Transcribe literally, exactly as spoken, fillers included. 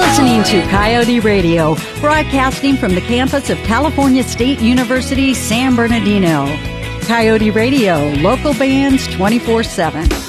listening to Coyote Radio, broadcasting from the campus of California State University, San Bernardino. Coyote Radio, local bands twenty-four seven.